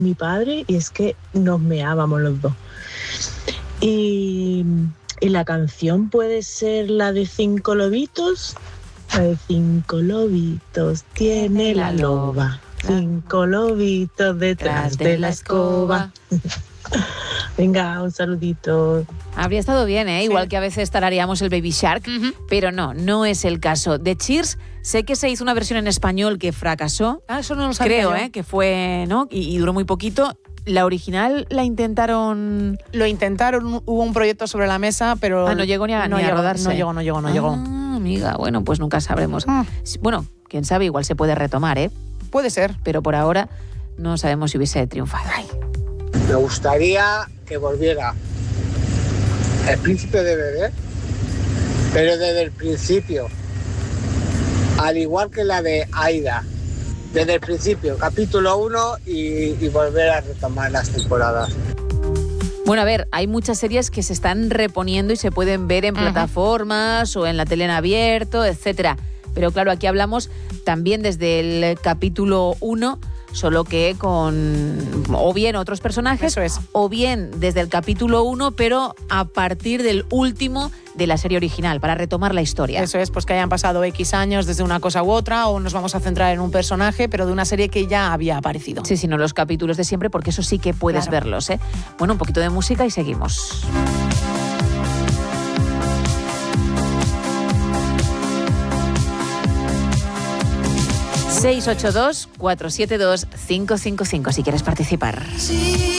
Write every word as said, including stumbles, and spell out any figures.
mi padre y es que nos meábamos los dos. Y, y la canción puede ser la de Cinco Lobitos. La de Cinco lobitos tiene la loba, cinco lobitos detrás de la escoba. Venga, un saludito. Habría estado bien, ¿eh? Sí. Igual que a veces tarareamos el Baby Shark, uh-huh. pero no, no es el caso. De Cheers, sé que se hizo una versión en español que fracasó. Ah, eso no lo sabía Creo, yo. ¿eh? Que fue, ¿no? Y, y duró muy poquito. La original la intentaron... Lo intentaron, hubo un proyecto sobre la mesa, pero... Ah, no llegó ni a, no ni a llegó, rodarse. No llegó, no llegó, no ah, llegó. amiga, bueno, pues nunca sabremos. Ah. Bueno, quién sabe, igual se puede retomar, ¿eh? Puede ser. Pero por ahora no sabemos si hubiese triunfado. Ay. Me gustaría que volviera El Príncipe de Bel-Air, pero desde el principio, al igual que la de Aida, desde el principio, capítulo uno y, y volver a retomar las temporadas. Bueno, a ver, hay muchas series que se están reponiendo y se pueden ver en uh-huh. plataformas o en la tele en abierto, etcétera. Pero claro, aquí hablamos también desde el capítulo uno, solo que con o bien otros personajes, Eso es. o bien desde el capítulo uno, pero a partir del último de la serie original, para retomar la historia. Eso es, pues que hayan pasado X años desde una cosa u otra, o nos vamos a centrar en un personaje, pero de una serie que ya había aparecido. Sí, sí, no los capítulos de siempre, porque eso sí que puedes claro. verlos, ¿eh? Bueno, un poquito de música y seguimos. seis ocho dos, cuatro siete dos, cinco cinco cinco si quieres participar. Sí.